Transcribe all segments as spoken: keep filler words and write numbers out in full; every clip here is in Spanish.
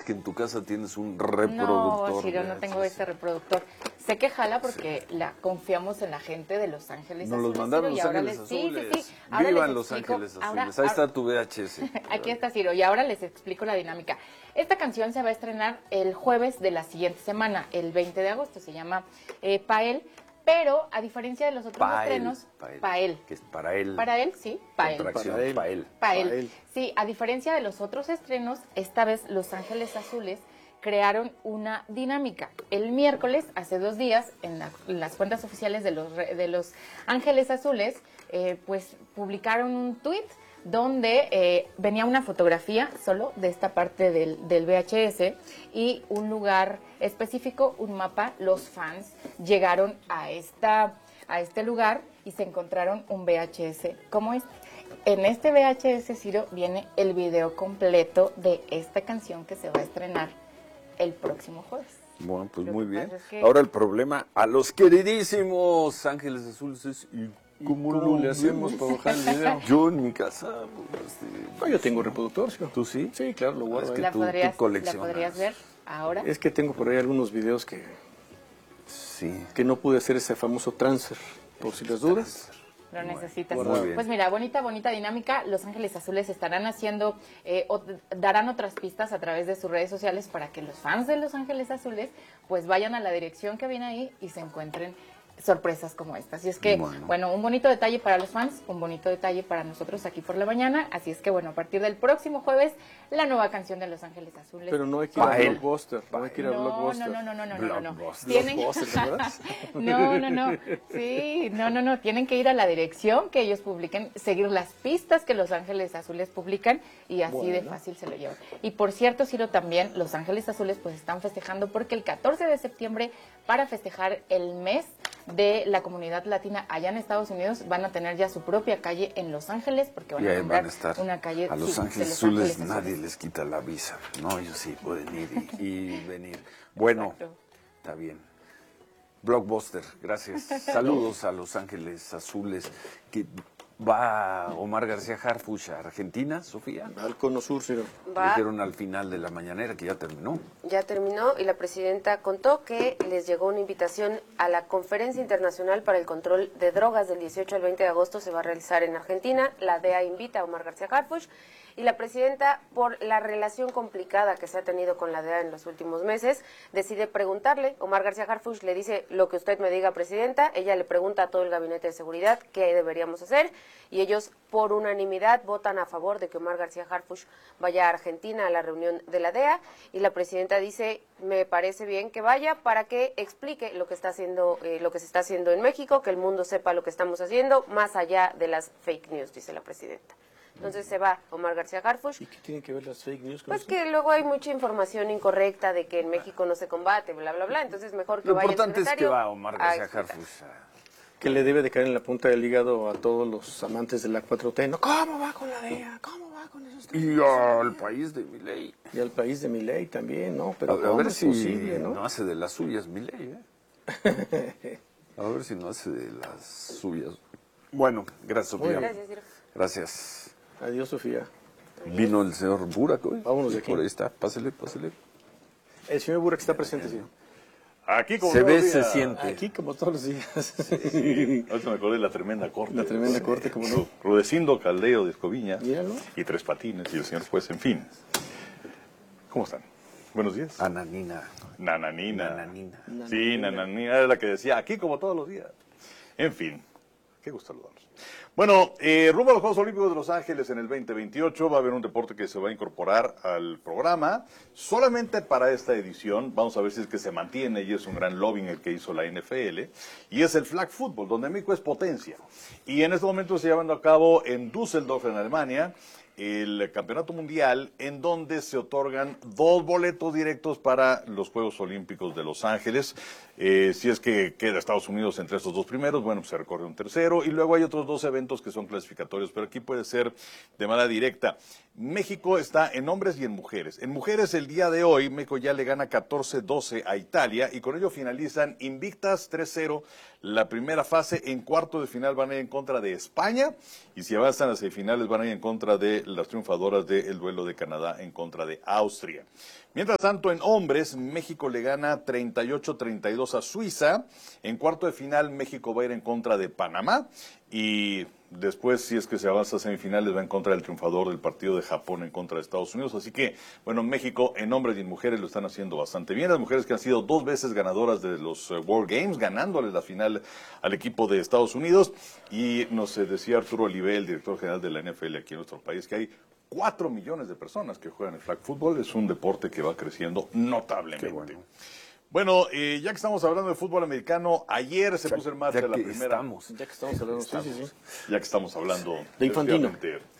que en tu casa tienes un reproductor. No, Ciro, no tengo ese reproductor. Sé que jala porque sí. la confiamos en la gente de Los Ángeles Nos Azules. los mandaron Ciro, Los Ángeles les, Azules. Sí, sí, sí. Ahora Vivan les Los explico, Ángeles Azules. Ahora, Ahí ahora, está tu V H S. Aquí está Ciro y ahora les explico la dinámica. Esta canción se va a estrenar el jueves de la siguiente semana, el veinte de agosto. Se llama eh, Pael. Pero, a diferencia de los otros Pael, estrenos, Pael, Pael. que es para él. Para él, sí, Pael. Contracción, Pael. Pael. Pael. Sí, a diferencia de los otros estrenos, esta vez Los Ángeles Azules crearon una dinámica. El miércoles, hace dos días, en, la, en las cuentas oficiales de los, de los Ángeles Azules, eh, pues publicaron un tuit donde eh, venía una fotografía solo de esta parte del, del V H S y un lugar específico, un mapa. Los fans llegaron a, esta, a este lugar y se encontraron un V H S como este. En este V H S, Ciro, viene el video completo de esta canción que se va a estrenar el próximo jueves. Bueno, pues Lo muy que bien. pasa es que- Ahora el problema a los queridísimos Ángeles Azules es... ¿y ¿Cómo, ¿Cómo le hacemos para bajar el video? Yo en mi casa... Pues, este, No, yo tengo reproductor, ¿sí? ¿Tú sí? Sí, claro, lo guardo Es ahí. que ¿La, tú- podrías, tú coleccionas. ¿La podrías ver ahora? Es que tengo por ahí algunos videos que, Sí. que no pude hacer ese famoso transfer, por si las dudas. Lo necesitas. Muy bien. Pues mira, bonita, bonita dinámica. Los Ángeles Azules estarán haciendo, eh, o darán otras pistas a través de sus redes sociales para que los fans de Los Ángeles Azules pues vayan a la dirección que viene ahí y se encuentren sorpresas como estas. Así es que, Bueno. bueno, un bonito detalle para los fans, un bonito detalle para nosotros aquí por la mañana. Así es que, bueno, a partir del próximo jueves, la nueva canción de Los Ángeles Azules. Pero no hay que ir a Pael. Blockbuster, no hay que ir a No, Blockbuster. no, no, no, no, no, no, no. Blockbuster. Tienen... Blockbuster, ¿te acuerdas? No, no, no. Sí, no, no, no. Tienen que ir a la dirección que ellos publiquen, seguir las pistas que Los Ángeles Azules publican y así de fácil se lo llevan. Y por cierto, Ciro, también Los Ángeles Azules pues están festejando porque el catorce de septiembre, para festejar el mes de la comunidad latina allá en Estados Unidos, van a tener ya su propia calle en Los Ángeles porque van Y a ahí nombrar van a estar. una calle A Los sí, de Ángeles Los Azules Ángeles nadie Azules. les quita la visa. No, ellos sí pueden ir y, y venir. Bueno, Exacto. está bien. Blockbuster, gracias. Saludos a Los Ángeles Azules. Que va Omar García Harfuch a Argentina, Sofía. Al Cono Sur, sí. Va, Dijeron al final de la mañanera que ya terminó. ya terminó y la presidenta contó que les llegó una invitación a la Conferencia Internacional para el Control de Drogas del dieciocho al veinte de agosto. Se va a realizar en Argentina. La D E A invita a Omar García Harfuch y la presidenta, por la relación complicada que se ha tenido con la D E A en los últimos meses, decide preguntarle. Omar García Harfuch le dice: lo que usted me diga, presidenta. Ella le pregunta a todo el gabinete de seguridad qué deberíamos hacer y ellos por unanimidad votan a favor de que Omar García Harfuch vaya a Argentina a la reunión de la D E A y la presidenta dice: me parece bien que vaya para que explique lo que está haciendo, eh, lo que se está haciendo en México, que el mundo sepa lo que estamos haciendo, más allá de las fake news, dice la presidenta. Entonces se va Omar García Harfuch. ¿Y qué tienen que ver las fake news con Pues eso? que luego hay mucha información incorrecta de que en México no se combate, bla, bla, bla. Entonces mejor que Lo vaya el importante es que secretario va Omar a García explicar. Harfuch. a- Que le debe de caer en la punta del hígado a todos los amantes de la cuatro T. ¿No? ¿Cómo va con la D E A? ¿Cómo va con esos temas? Y al país de Milei. Y al país de Milei también, ¿no? A, Pero a ¿cómo ver es si posible, no? ¿no? hace de las suyas Milei, ¿eh? A ver si no hace de las suyas. Bueno, gracias, Sofía. Gracias, Ciro. Gracias. Adiós, Sofía. Vino el señor Burak hoy. Vámonos de aquí. Por ahí está, pásele, pásele. El señor Burak está presente, sí. Aquí como Se todos ve, los se días. siente. Aquí como todos los días. Ahorita me acordé de la tremenda corte. La tremenda corte, como no. Rudecindo Caldeo de Escoviña. Míralo. Y Tres Patines y el señor juez, en fin. ¿Cómo están? Buenos días. Ananina. Nananina. Nananina. Sí, Nananina era la que decía, aquí como todos los días. En fin, qué gusto saludarlos. Bueno, eh, rumbo a los Juegos Olímpicos de Los Ángeles en el veinte veintiocho va a haber un deporte que se va a incorporar al programa. Solamente para esta edición, vamos a ver si es que se mantiene, y es un gran lobbying el que hizo la N F L, y es el flag football, donde México es potencia. Y en este momento se está llevando a cabo en Düsseldorf, en Alemania, el campeonato mundial, en donde se otorgan dos boletos directos para los Juegos Olímpicos de Los Ángeles. Eh, si es que queda Estados Unidos entre estos dos primeros, bueno, pues se recorre un tercero, y luego hay otros dos eventos que son clasificatorios, pero aquí puede ser de manera directa. México está en hombres y en mujeres. En mujeres, el día de hoy, México ya le gana catorce doce a Italia, y con ello finalizan invictas tres cero la primera fase. En cuarto de final van a ir en contra de España, y si avanzan a semifinales van a ir en contra de las triunfadoras del duelo de Canadá en contra de Austria. Mientras tanto, en hombres, México le gana treinta y ocho a treinta y dos a Suiza. En cuarto de final, México va a ir en contra de Panamá. Y después, si es que se avanza a semifinales, va en contra del triunfador del partido de Japón en contra de Estados Unidos. Así que, bueno, México en hombres y en mujeres lo están haciendo bastante bien. Las mujeres que han sido dos veces ganadoras de los World Games, ganándoles la final al equipo de Estados Unidos. Y nos decía Arturo Olivé, el director general de la N F L aquí en nuestro país, que hay cuatro millones de personas que juegan el flag football. Es un deporte que va creciendo notablemente. Bueno, bueno eh, ya que estamos hablando de fútbol americano, ayer se ya, puso en marcha ya la que primera. Estamos. Ya que estamos hablando, sí, sí, sí. Ya que estamos hablando De Infantino.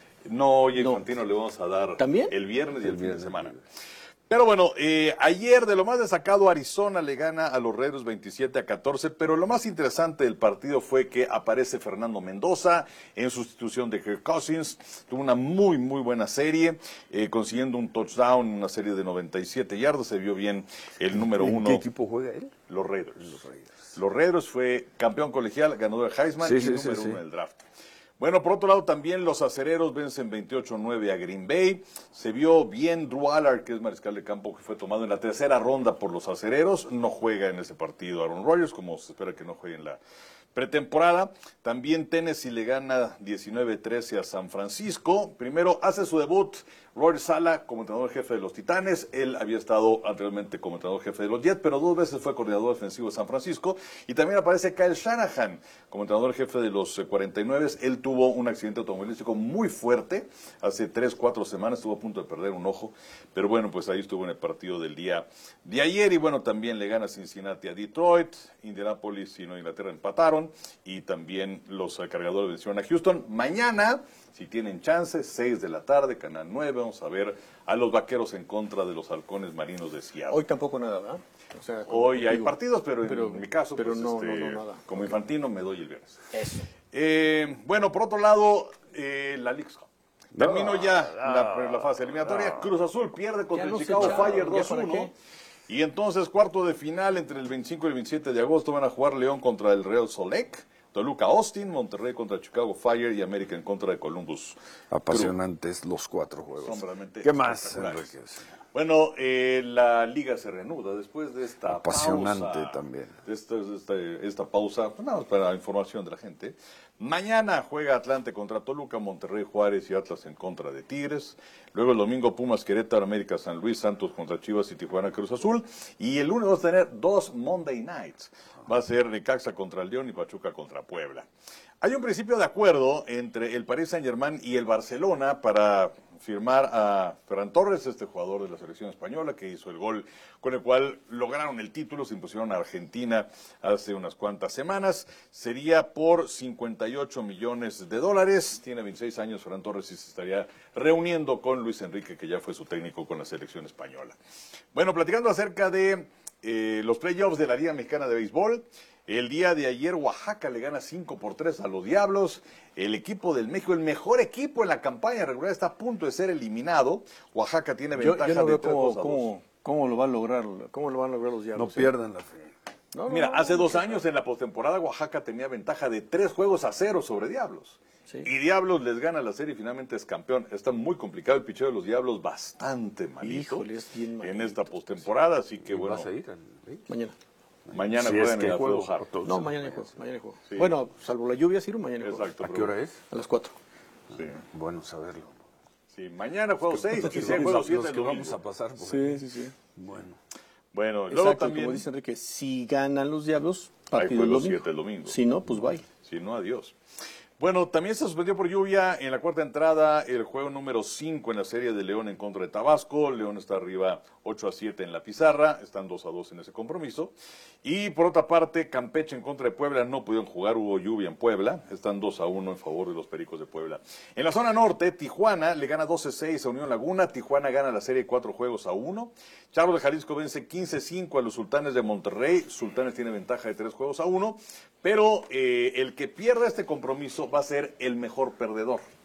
No, oye, No. Infantino le vamos a dar ¿También? el viernes y el, El fin de viernes. semana. Pero bueno, eh, ayer de lo más destacado, Arizona le gana a los Raiders veintisiete a catorce, pero lo más interesante del partido fue que aparece Fernando Mendoza en sustitución de Kirk Cousins. Tuvo una muy, muy buena serie, eh, consiguiendo un touchdown, una serie de noventa y siete yardas. Se vio bien el número ¿En uno. qué equipo juega él? Los Raiders. Los Raiders. Los Raiders fue campeón colegial, ganador de Heisman Sí, y sí, número sí, uno sí. del draft. Bueno, por otro lado también los acereros vencen veintiocho a nueve a Green Bay. Se vio bien Drew Allard, que es mariscal de campo, que fue tomado en la tercera ronda por los acereros. No juega en ese partido Aaron Rodgers, como se espera que no juegue en la pretemporada. También Tennessee le gana diecinueve trece a San Francisco. Primero hace su debut Roger Sala como entrenador jefe de los Titanes. Él había estado anteriormente como entrenador jefe de los Jets, pero dos veces fue coordinador defensivo de San Francisco. Y también aparece Kyle Shanahan como entrenador jefe de los cuarenta y nueve. Él tuvo un accidente automovilístico muy fuerte hace tres, cuatro semanas. Estuvo a punto de perder un ojo. Pero bueno, pues ahí estuvo en el partido del día de ayer. Y bueno, también le gana Cincinnati a Detroit. Indianapolis y Nueva Inglaterra empataron. Y también los cargadores vencieron a Houston. Mañana, si tienen chance, seis de la tarde, Canal nueve, vamos a ver a los Vaqueros en contra de los Halcones Marinos de Seattle. Hoy tampoco nada, ¿verdad? O sea, como Hoy hay digo, partidos, pero, pero- en mi caso, pero pues, no, este, no, no, nada. como infantino me doy el viernes. Eso. Eh, bueno, por otro lado, eh, la Leagues Cup. Terminó No, ya no, la, la fase eliminatoria. Cruz Azul pierde contra Ya el nos Chicago echaron, Fire ¿ya dos para uno. qué? Y entonces, cuarto de final, entre el veinticinco y el veintisiete de agosto, van a jugar León contra el Real Solec, Toluca Austin, Monterrey contra Chicago Fire y América en contra de Columbus. Apasionantes los cuatro juegos. Son realmente ¿Qué más, espectaculares. Enrique? Bueno, eh, la liga se reanuda después de esta Apasionante pausa. también. de Esta, de esta, esta pausa, pues nada más para información de la gente. Mañana juega Atlante contra Toluca, Monterrey, Juárez y Atlas en contra de Tigres. Luego el domingo Pumas, Querétaro, América, San Luis, Santos contra Chivas y Tijuana, Cruz Azul. Y el lunes vamos a tener dos Monday Nights. Va a ser Necaxa contra el León y Pachuca contra Puebla. Hay un principio de acuerdo entre el Paris Saint-Germain y el Barcelona para firmar a Ferran Torres, este jugador de la selección española que hizo el gol con el cual lograron el título, se impusieron a Argentina hace unas cuantas semanas. Sería por cincuenta y ocho millones de dólares. Tiene veintiséis años Ferran Torres y se estaría reuniendo con Luis Enrique, que ya fue su técnico con la selección española. Bueno, platicando acerca de eh, los playoffs de la Liga Mexicana de Béisbol. El día de ayer Oaxaca le gana cinco por tres a los Diablos. El equipo del México, el mejor equipo en la campaña regular, está a punto de ser eliminado. Oaxaca tiene Yo, ventaja yo no de veo tres cómo, juegos a dos. cómo, cómo lo van a lograr, cómo lo van a lograr los No Diablos. ¿eh? pierdan la fe. No, no, Mira, no, hace no, dos no. años en la postemporada Oaxaca tenía ventaja de tres juegos a cero sobre Diablos. Sí. Y Diablos les gana la serie y finalmente es campeón. Está muy complicado el picheo de los Diablos, bastante malito Híjole, es bien en malito. esta postemporada, así que ¿Y bueno, vas a ir al Rey? Mañana. mañana Si es juegan que en el juego. juego Hart. No, mañana hay juego. Mañana hay juego. Sí. Bueno, salvo la lluvia, Ciro, mañana hay juego. Exacto. ¿A qué pero- hora es? A las cuatro. Sí. Bueno saberlo. Sí, mañana juego seis y si hay Los juego que siete el vamos domingo. a pasar por Sí, sí, sí. Bueno. Bueno, luego Exacto, también, como dice Enrique, si ganan los Diablos, hay partido el juego domingo. siete el domingo. Si no, pues bye. Si no, adiós. Bueno, también se suspendió por lluvia en la cuarta entrada el juego número cinco en la serie de León en contra de Tabasco. León está arriba ocho a siete en la pizarra, están dos a dos en ese compromiso. Y por otra parte, Campeche en contra de Puebla no pudieron jugar, hubo lluvia en Puebla, están dos a uno en favor de los Pericos de Puebla. En la zona norte, Tijuana le gana doce a seis a Unión Laguna, Tijuana gana la serie cuatro juegos a uno. Charros de Jalisco vence quince a cinco a los Sultanes de Monterrey, Sultanes tiene ventaja de tres juegos a uno, pero eh, el que pierda este compromiso va a ser el mejor perdedor.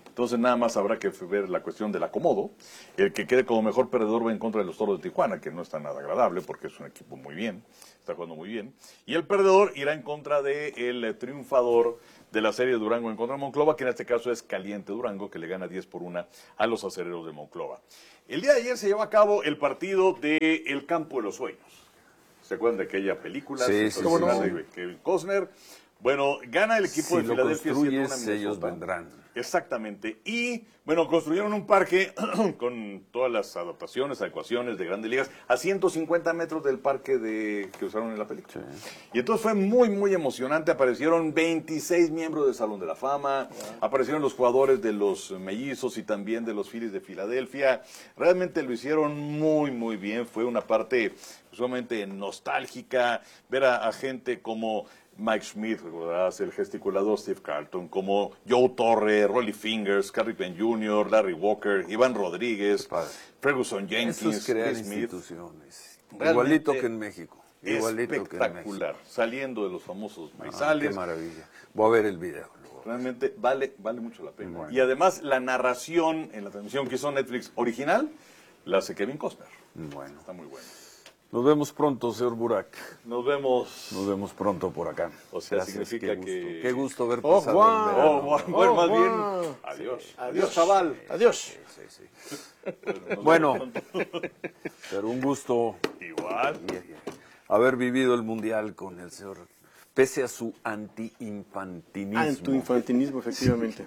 Entonces nada más habrá que ver la cuestión del acomodo. El que quede como mejor perdedor va en contra de los Toros de Tijuana, que no está nada agradable porque es un equipo muy bien, está jugando muy bien. Y el perdedor irá en contra del triunfador de la serie de Durango en contra de Monclova, que en este caso es Caliente Durango, que le gana diez por una a los acereros de Monclova. El día de ayer se llevó a cabo el partido de El Campo de los Sueños. ¿Se acuerdan de aquella película? Sí, sí, ¿Cómo no? sí. De Kevin Costner. Bueno, gana el equipo Si de lo Filadelfia. construyes, siendo una ellos Minnesota. vendrán. Exactamente. Y, bueno, construyeron un parque con todas las adaptaciones, adecuaciones de Grandes Ligas a ciento cincuenta metros del parque de, que usaron en la película. Sí. Y entonces fue muy, muy emocionante. Aparecieron veintiséis miembros del Salón de la Fama, wow. Aparecieron los jugadores de los Mellizos y también de los Phillies de Filadelfia. Realmente lo hicieron muy, muy bien. Fue una parte sumamente nostálgica, ver a, a gente como Mike Smith, recordarás, el gesticulador Steve Carlton, como Joe Torre, Rolly Fingers, Carrie Penn junior, Larry Walker, Iván Rodríguez, Ferguson Jenkins, Eso es crear Chris Smith. instituciones. Realmente Igualito que en México. Igualito espectacular, que en México. Saliendo de los famosos Ah, maizales. qué maravilla. Voy a ver el video. Luego. Realmente vale, vale mucho la pena. Bueno. Y además la narración en la transmisión que hizo Netflix original la hace Kevin Costner. Bueno. Está muy bueno. Nos vemos pronto, señor Burak. Nos vemos. Nos vemos pronto por acá. O sea, Gracias, significa qué gusto. que... Qué gusto ver Oh, pasado wow. el verano. Oh, bueno, bueno, Oh, más wow. bien. Adiós. Sí. Adiós, chaval. Adiós. Sí, sí, sí. Bueno, pero un gusto Igual. haber vivido el Mundial con el señor, pese a su anti-infantinismo. Anti-infantinismo, efectivamente.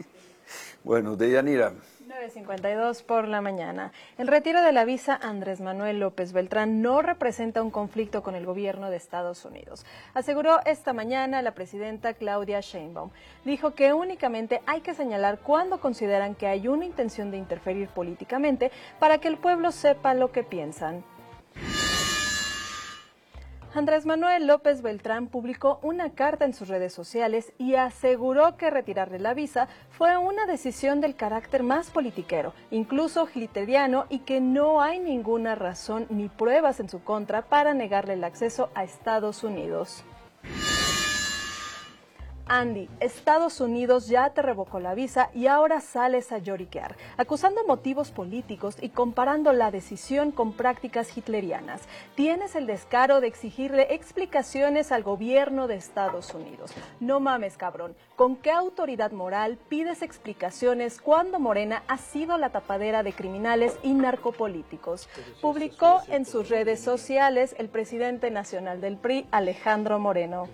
Bueno, Deyanira. nueve cincuenta y dos por la mañana. El retiro de la visa Andrés Manuel López Beltrán no representa un conflicto con el gobierno de Estados Unidos, aseguró esta mañana la presidenta Claudia Sheinbaum. Dijo que únicamente hay que señalar cuando consideran que hay una intención de interferir políticamente para que el pueblo sepa lo que piensan. Andrés Manuel López Beltrán publicó una carta en sus redes sociales y aseguró que retirarle la visa fue una decisión del carácter más politiquero, incluso hitleriano, y que no hay ninguna razón ni pruebas en su contra para negarle el acceso a Estados Unidos. Andy, Estados Unidos ya te revocó la visa y ahora sales a lloriquear, acusando motivos políticos y comparando la decisión con prácticas hitlerianas. Tienes el descaro de exigirle explicaciones al gobierno de Estados Unidos. No mames, cabrón. ¿Con qué autoridad moral pides explicaciones cuando Morena ha sido la tapadera de criminales y narcopolíticos? Publicó en sus redes sociales el presidente nacional del P R I, Alejandro Moreno.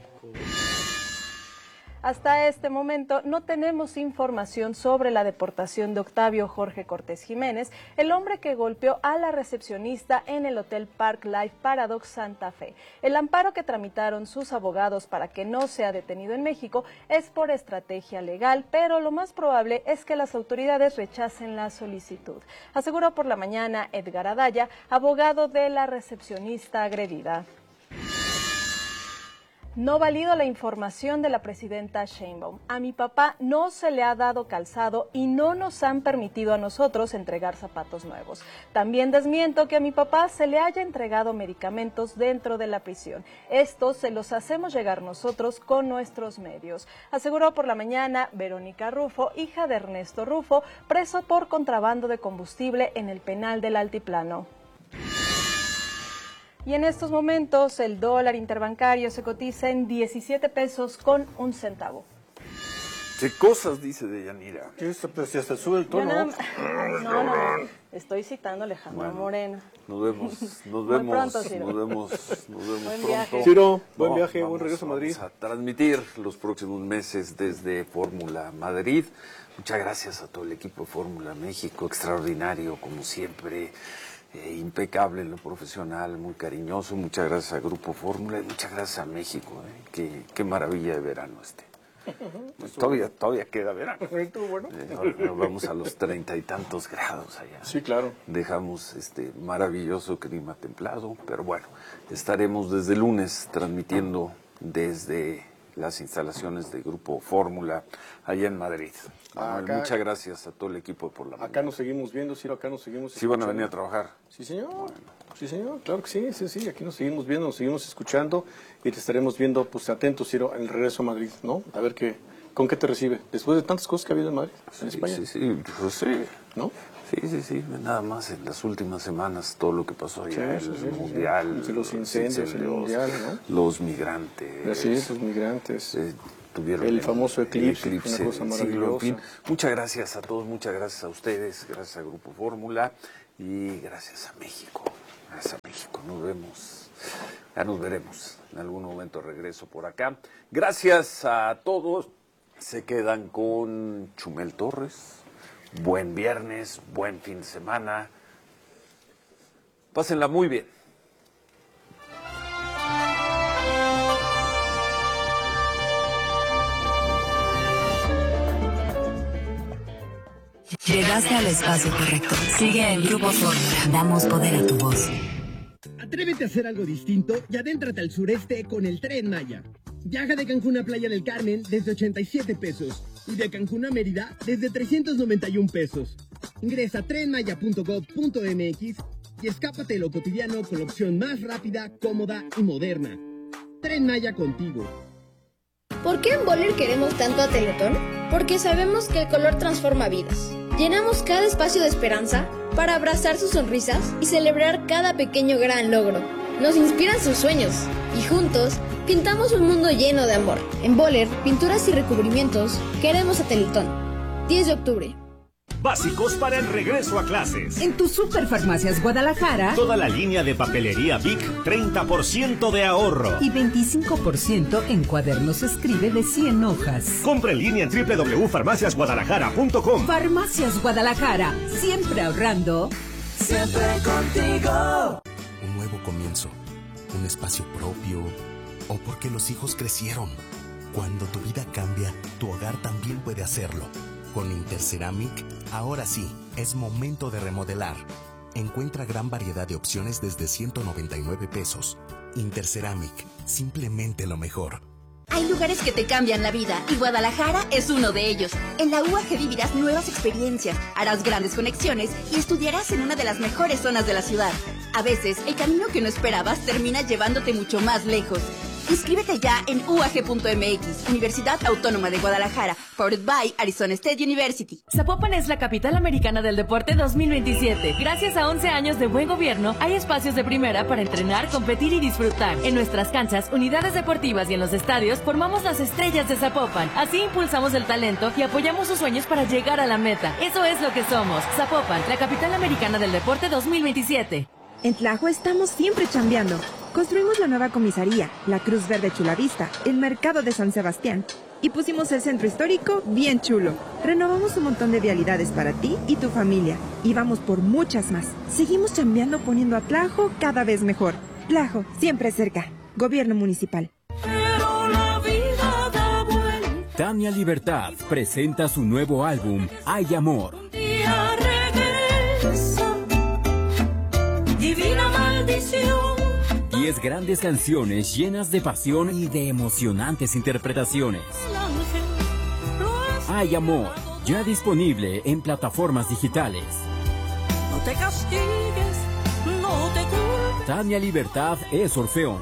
Hasta este momento no tenemos información sobre la deportación de Octavio Jorge Cortés Jiménez, el hombre que golpeó a la recepcionista en el Hotel Park Life Paradox Santa Fe. El amparo que tramitaron sus abogados para que no sea detenido en México es por estrategia legal, pero lo más probable es que las autoridades rechacen la solicitud, aseguró por la mañana Edgar Adaya, abogado de la recepcionista agredida. No valido la información de la presidenta Sheinbaum. A mi papá no se le ha dado calzado y no nos han permitido a nosotros entregar zapatos nuevos. También desmiento que a mi papá se le haya entregado medicamentos dentro de la prisión. Estos se los hacemos llegar nosotros con nuestros medios, aseguró por la mañana Verónica Rufo, hija de Ernesto Rufo, preso por contrabando de combustible en el penal del Altiplano. Y en estos momentos el dólar interbancario se cotiza en diecisiete pesos con un centavo. ¿Qué cosas dice Deyanira? Esto, pues, hasta sube el tono. Nada, no, no, no, estoy citando a Alejandro Bueno, Moreno. Nos vemos, nos Muy vemos, pronto, Ciro. nos vemos, nos vemos Buen pronto. viaje. Ciro, buen No, viaje, vamos, buen regreso a Madrid. Vamos a transmitir los próximos meses desde Fórmula Madrid. Muchas gracias a todo el equipo de Fórmula México, extraordinario como siempre. Eh, impecable en lo profesional, muy cariñoso. Muchas gracias al Grupo Fórmula y muchas gracias a México. Eh. Qué, qué maravilla de verano este. Pues todavía, todavía queda verano. Estuvo bueno. Eh, ahora vamos a los treinta y tantos grados allá. Sí, claro. Dejamos este maravilloso clima templado, pero bueno, estaremos desde el lunes transmitiendo desde las instalaciones del Grupo Fórmula allá en Madrid. Manuel, Acá- muchas gracias a todo el equipo por la Acá mañana. nos seguimos viendo, Ciro, acá nos seguimos Sí van a escuchando. venir a trabajar. Sí, señor. Sí, señor. Claro que sí, sí, sí. Aquí nos seguimos viendo, nos seguimos escuchando y te estaremos viendo, pues, atentos, Ciro, en el regreso a Madrid, ¿no? A ver qué, ¿Con qué te recibe? Después de tantas cosas que ha habido en Madrid, en Sí, España. sí, sí, pues sí. ¿No? Sí, sí, sí, nada más en las últimas semanas todo lo que pasó allá, Sí, el sí, sí, mundial, sí. Los incendios, el mundial, ¿no? los migrantes, Así es, los migrantes. eh, tuvieron El famoso eclipse, el eclipse una cosa del siglo, en fin. maravillosa. Muchas gracias a todos, muchas gracias a ustedes, gracias a Grupo Fórmula y gracias a México, gracias a México, nos vemos, ya nos veremos, en algún momento regreso por acá. Gracias a todos, se quedan con Chumel Torres. Buen viernes, buen fin de semana. Pásenla muy bien. Llegaste al espacio correcto. Sigue en Grupo Fórmula. Damos poder a tu voz. Atrévete a hacer algo distinto y adéntrate al sureste con el Tren Maya. Viaja de Cancún a Playa del Carmen desde ochenta y siete pesos y de Cancún a Mérida desde trescientos noventa y un pesos. Ingresa a tren maya punto gob punto eme equis y escápate de lo cotidiano con la opción más rápida, cómoda y moderna. Tren Maya contigo. ¿Por qué en Boller queremos tanto a Teletón? Porque sabemos que el color transforma vidas. Llenamos cada espacio de esperanza para abrazar sus sonrisas y celebrar cada pequeño gran logro. Nos inspiran sus sueños y juntos pintamos un mundo lleno de amor. En Boller, pinturas y recubrimientos, queremos a Teletón. diez de octubre. Básicos para el regreso a clases. En tu Superfarmacias Guadalajara, toda la línea de papelería Bic, treinta por ciento de ahorro. Y veinticinco por ciento en cuadernos escribe de cien hojas. Compra en línea en doble u doble u doble u punto farmacias guadalajara punto com. Farmacias Guadalajara, siempre ahorrando. Siempre contigo. Un nuevo comienzo, un espacio propio, o porque los hijos crecieron. Cuando tu vida cambia, tu hogar también puede hacerlo. Con Interceramic, ahora sí, es momento de remodelar. Encuentra gran variedad de opciones desde ciento noventa y nueve pesos. Interceramic, simplemente lo mejor. Hay lugares que te cambian la vida y Guadalajara es uno de ellos. En la U A G vivirás nuevas experiencias, harás grandes conexiones y estudiarás en una de las mejores zonas de la ciudad. A veces, el camino que no esperabas termina llevándote mucho más lejos. Inscríbete ya en u a ge punto eme equis, Universidad Autónoma de Guadalajara, powered by Arizona State University. Zapopan es la capital americana del deporte dos mil veintisiete. Gracias a once años de buen gobierno, hay espacios de primera para entrenar, competir y disfrutar. En nuestras canchas, unidades deportivas y en los estadios, formamos las estrellas de Zapopan. Así impulsamos el talento y apoyamos sus sueños para llegar a la meta. Eso es lo que somos. Zapopan, la capital americana del deporte dos mil veintisiete. En Tlajo estamos siempre chambeando. Construimos la nueva comisaría, la Cruz Verde Chulavista, el mercado de San Sebastián. Y pusimos el centro histórico bien chulo. Renovamos un montón de vialidades para ti y tu familia. Y vamos por muchas más. Seguimos chambeando poniendo a Tlajo cada vez mejor. Tlajo, siempre cerca. Gobierno municipal. Pero la vida da vuelta. Tania Libertad presenta su nuevo álbum, Hay Amor. Un día regresa. Divina maldición. Diez grandes canciones llenas de pasión y de emocionantes interpretaciones. Hay Amor, ya disponible en plataformas digitales. No te castigues, no te culpes. Tania Libertad es Orfeón.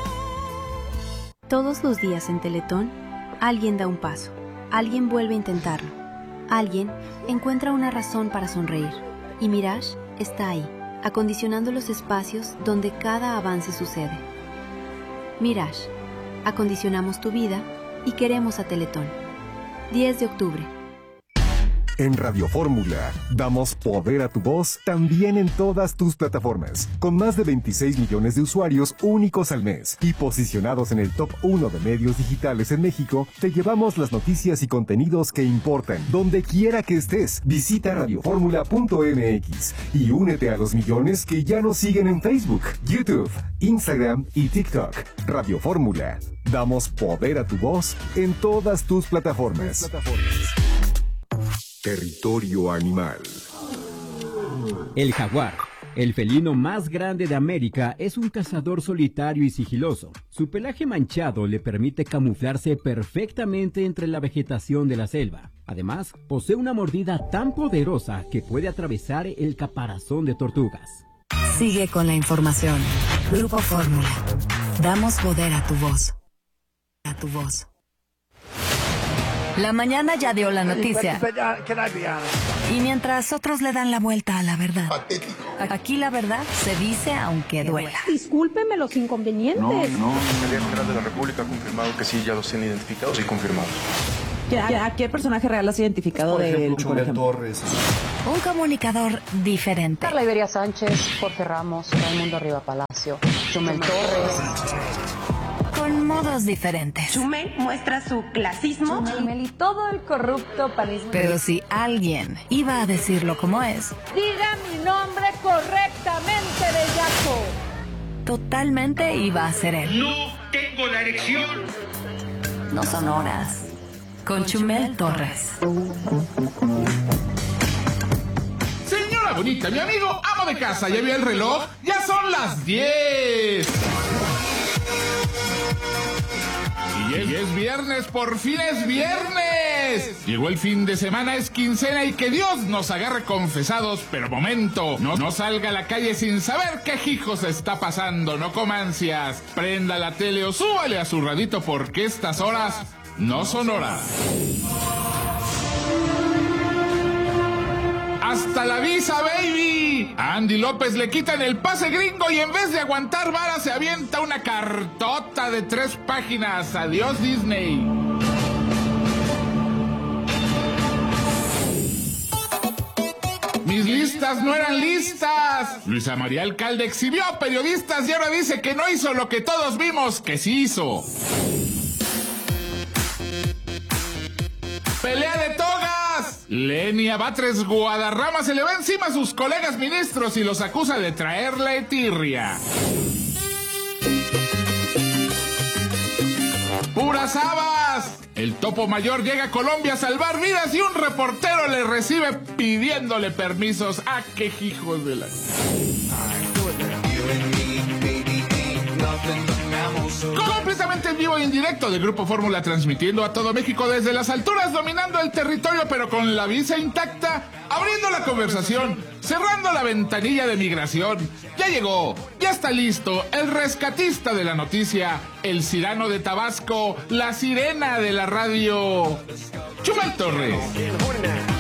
Todos los días en Teletón, alguien da un paso, alguien vuelve a intentarlo, alguien encuentra una razón para sonreír. Y Mirage está ahí, acondicionando los espacios donde cada avance sucede. Mirage, acondicionamos tu vida y queremos a Teletón. diez de octubre. En Radio Fórmula, damos poder a tu voz también en todas tus plataformas, con más de veintiséis millones de usuarios únicos al mes y posicionados en el top uno de medios digitales en México. Te llevamos las noticias y contenidos que importan, donde quiera que estés. Visita radio fórmula punto eme equis y únete a los millones que ya nos siguen en Facebook, YouTube, Instagram y TikTok. Radio Fórmula, damos poder a tu voz en todas tus plataformas. Territorio animal. El jaguar, el felino más grande de América, es un cazador solitario y sigiloso. Su pelaje manchado le permite camuflarse perfectamente entre la vegetación de la selva. Además, posee una mordida tan poderosa que puede atravesar el caparazón de tortugas. Sigue con la información. Grupo Fórmula. Damos poder a tu voz. A tu voz. La mañana ya dio la noticia. Y mientras otros le dan la vuelta a la verdad. Aquí la verdad se dice aunque duela. Discúlpeme los inconvenientes. No, no. La Fiscalía General de la República ha confirmado que sí, ya los tienen identificados y confirmados. ¿A qué personaje real has identificado de él? Chumel Torres. Un comunicador diferente. Carla Iberia Sánchez, Jorge Ramos, Raimundo Riva Palacio, Chumel Torres. Con modos diferentes. Chumel muestra su clasismo. Chumel y todo el corrupto panismo. Pero si alguien iba a decirlo como es. Diga mi nombre correctamente, bellaco. Totalmente iba a ser él. No tengo la erección. No son horas. Con Chumel Torres. Señora bonita, mi amigo amo de casa, ¿ya vio el reloj? ¡Ya son las diez! Y es, y es viernes, por fin es viernes. Llegó el fin de semana, es quincena y que Dios nos agarre confesados. Pero momento, no, no salga a la calle sin saber qué hijos está pasando. No coma ansias, prenda la tele o súbale a su radito porque estas horas no son horas. ¡Hasta la visa, baby! A Andy López le quitan el pase gringo y en vez de aguantar vara se avienta una cartota de tres páginas. ¡Adiós, Disney! Mis listas no eran listas. Luisa María Alcalde exhibió a periodistas y ahora dice que no hizo lo que todos vimos que sí hizo. ¡Pelea de togas! Lenia Batres Guadarrama se le va encima a sus colegas ministros y los acusa de traerle tirria. ¡Puras habas! El topo mayor llega a Colombia a salvar vidas y un reportero le recibe pidiéndole permisos. ¡Ah, qué hijos de la... Completamente en vivo y en directo de Grupo Fórmula, transmitiendo a todo México desde las alturas, dominando el territorio pero con la visa intacta, abriendo la conversación, cerrando la ventanilla de migración. Ya llegó, ya está listo, el rescatista de la noticia, el Cirano de Tabasco, la sirena de la radio, Chumel Torres.